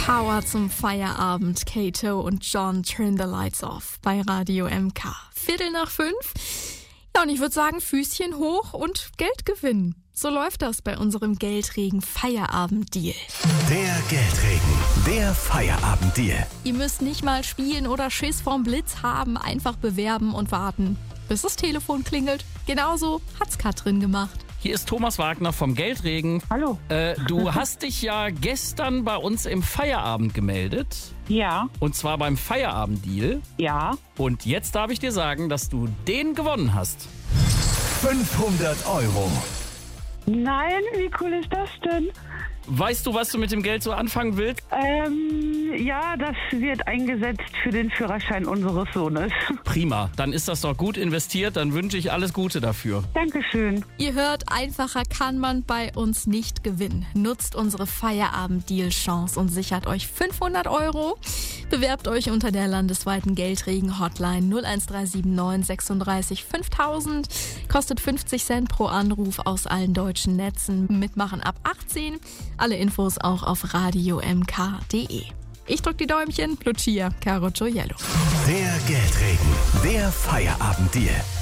Power zum Feierabend. Kato und John Turn the Lights Off bei Radio MK. 5:15. Ja, und ich würde sagen, Füßchen hoch und Geld gewinnen. So läuft das bei unserem Geldregen-Feierabend-Deal. Der Geldregen, der Feierabend-Deal. Ihr müsst nicht mal spielen oder Schiss vorm Blitz haben, einfach bewerben und warten, bis das Telefon klingelt. Genauso hat's Katrin gemacht. Hier ist Thomas Wagner vom Geldregen. Hallo. Du hast dich ja gestern bei uns im Feierabend gemeldet. Ja, Und zwar beim Feierabend-Deal. ja. Und jetzt darf ich dir sagen, dass du den gewonnen hast. 500 Euro. Nein, wie cool ist das denn? Weißt du, was du mit dem Geld so anfangen willst? Ja, das wird eingesetzt für den Führerschein unseres Sohnes. Prima, dann ist das doch gut investiert. Dann wünsche ich alles Gute dafür. Dankeschön. Ihr hört, einfacher kann man bei uns nicht gewinnen. Nutzt unsere Feierabend-Deal-Chance und sichert euch 500 Euro. Bewerbt euch unter der landesweiten Geldregen-Hotline 01379 36 5000. Kostet 50 Cent pro Anruf aus allen deutschen Netzen. Mitmachen ab 18. Alle Infos auch auf radiomk.de. Ich drück die Däumchen. Lucia Caro Gioiello. Der Geldregen, der Feierabend-Deal.